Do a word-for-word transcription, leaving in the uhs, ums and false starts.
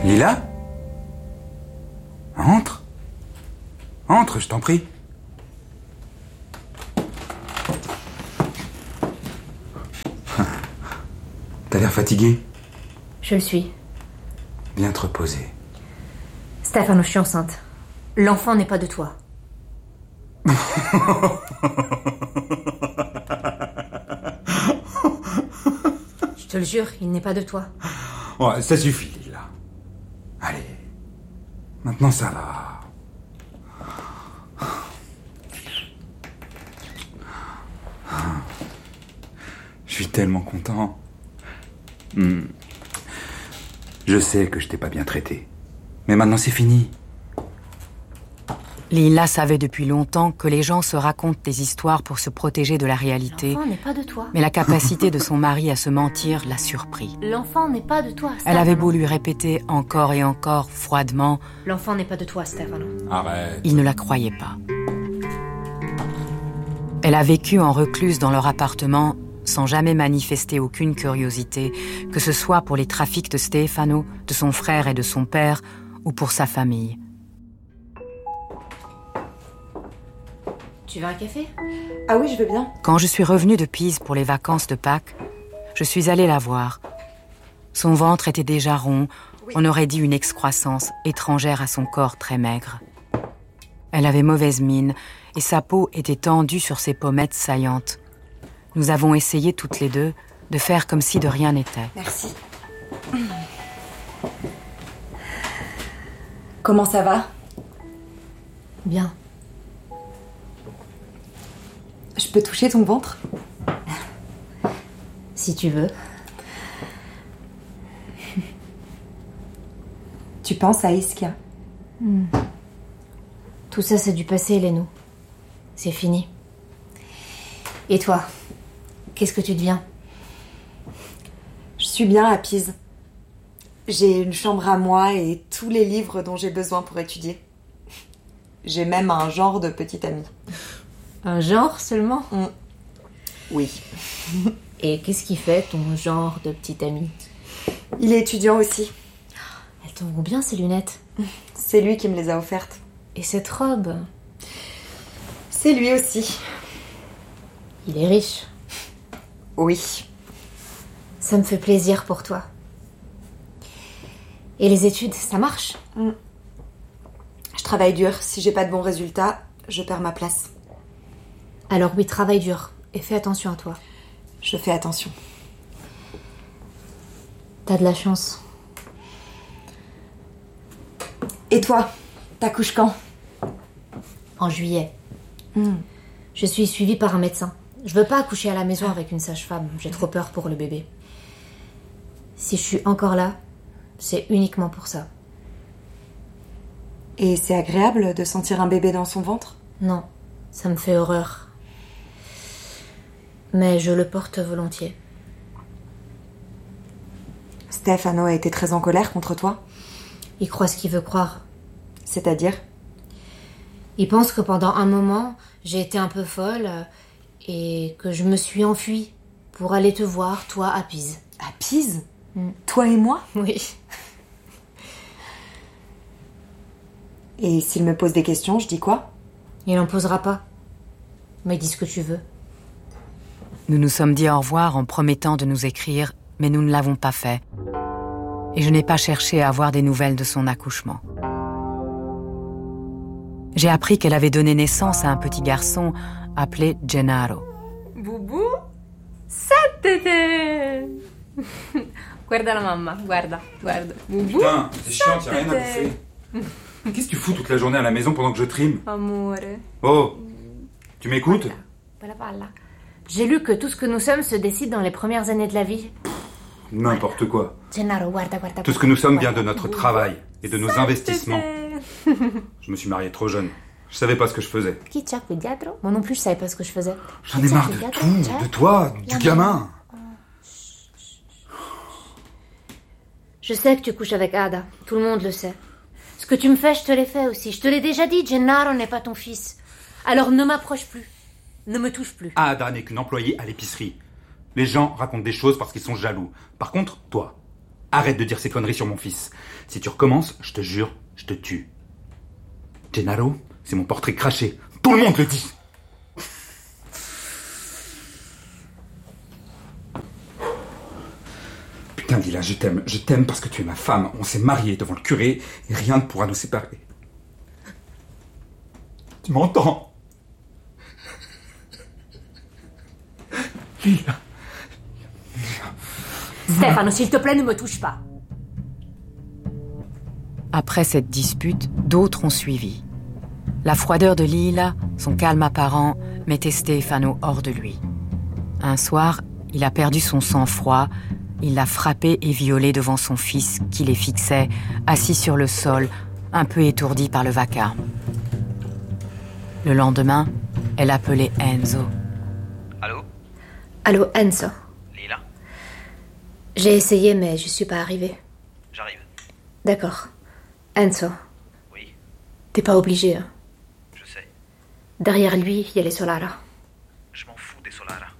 Lila ? Entre. Entre, je t'en prie. T'as l'air fatigué. Je le suis. Bien te reposer. Stefano, je suis enceinte. L'enfant n'est pas de toi. Je te le jure, il n'est pas de toi. Ouais, ça suffit, Lila. Allez. Maintenant, ça va. Je suis tellement content. Hmm. Je sais que je t'ai pas bien traité. Mais maintenant, c'est fini. Lila savait depuis longtemps que les gens se racontent des histoires pour se protéger de la réalité. L'enfant n'est pas de toi. Mais la capacité de son mari à se mentir l'a surpris. L'enfant n'est pas de toi, Stefano. Elle avait beau lui répéter encore et encore, froidement. L'enfant n'est pas de toi, Stefano. Arrête. Il ne la croyait pas. Elle a vécu en recluse dans leur appartement sans jamais manifester aucune curiosité, que ce soit pour les trafics de Stefano, de son frère et de son père, ou pour sa famille. Tu veux un café ? Ah oui, je veux bien. Quand je suis revenue de Pise pour les vacances de Pâques, je suis allée la voir. Son ventre était déjà rond, oui. On aurait dit une excroissance étrangère à son corps très maigre. Elle avait mauvaise mine et sa peau était tendue sur ses pommettes saillantes. Nous avons essayé toutes les deux de faire comme si de rien n'était. Merci. Comment ça va ? Bien. Je peux toucher ton ventre ? Si tu veux. Tu penses à Ischia ? hmm. Tout ça, c'est du passé, Lénou. C'est fini. Et toi ? Qu'est-ce que tu deviens ? Je suis bien à Pise. J'ai une chambre à moi et tous les livres dont j'ai besoin pour étudier. J'ai même un genre de petite amie. Un genre seulement ? mmh. Oui. Et qu'est-ce qui fait ton genre de petite amie ? Il est étudiant aussi. Elles te vont bien, ces lunettes. C'est lui qui me les a offertes. Et cette robe ? C'est lui aussi. Il est riche. Oui. Ça me fait plaisir pour toi. Et les études, ça marche ? mmh. Je travaille dur. Si j'ai pas de bons résultats, je perds ma place. Alors oui, travaille dur. Et fais attention à toi. Je fais attention. T'as de la chance. Et toi, t'accouches quand ? En juillet. mmh. Je suis suivie par un médecin. Je veux pas accoucher à la maison avec une sage-femme. J'ai trop peur pour le bébé. Si je suis encore là, c'est uniquement pour ça. Et c'est agréable de sentir un bébé dans son ventre ? Non, ça me fait horreur. Mais je le porte volontiers. Stefano a été très en colère contre toi ? Il croit ce qu'il veut croire. C'est-à-dire ? Il pense que pendant un moment, j'ai été un peu folle et que je me suis enfuie pour aller te voir, toi, à Pise. À Pise ? mm. Toi et moi ? Oui. Et s'il me pose des questions, je dis quoi ? Il n'en posera pas. Mais dis ce que tu veux. Nous nous sommes dit au revoir en promettant de nous écrire, mais nous ne l'avons pas fait. Et je n'ai pas cherché à avoir des nouvelles de son accouchement. J'ai appris qu'elle avait donné naissance à un petit garçon appelé Gennaro. Boubou, settete! Guarda la mamma, guarda, guarda. Boubou, putain, c'est chiant, y'a rien à bouffer. Qu'est-ce que tu fous toute la journée à la maison pendant que je trime ? Amore. Oh, tu m'écoutes ? Voilà, voilà. J'ai lu que tout ce que nous sommes se décide dans les premières années de la vie. N'importe quoi. Gennaro, guarda, guarda. Tout ce que nous sommes vient de notre travail et de nos investissements. Je me suis marié trop jeune. Je savais pas ce que je faisais. Qui t'a pediatro ? Moi non plus, je savais pas ce que je faisais. J'en ai marre de tout, de toi, du gamin. Je sais que tu couches avec Ada. Tout le monde le sait. Ce que tu me fais, je te l'ai fait aussi. Je te l'ai déjà dit, Gennaro n'est pas ton fils. Alors ne m'approche plus. Ne me touche plus. Ada n'est qu'une employée à l'épicerie. Les gens racontent des choses parce qu'ils sont jaloux. Par contre, toi, Arrête de dire ces conneries sur mon fils. Si tu recommences, je te jure, je te tue. Gennaro, c'est mon portrait craché. Tout le monde le dit. Putain, Lila, je t'aime. Je t'aime parce que tu es ma femme. On s'est mariés devant le curé et rien ne pourra nous séparer. Tu m'entends? Lila. Stefano, s'il te plaît, ne me touche pas. Après cette dispute, d'autres ont suivi. La froideur de Lila, son calme apparent, mettait Stefano hors de lui. Un soir, il a perdu son sang-froid. Il l'a frappé et violé devant son fils, qui les fixait, assis sur le sol, un peu étourdi par le vacarme. Le lendemain, elle appelait Enzo. Allô? Allô, Enzo. Lila? J'ai essayé, mais je suis pas arrivée. J'arrive. D'accord. Enzo, Oui, t'es pas obligé, hein. je sais. Derrière lui, il y a les Solara. Je m'en fous des Solara.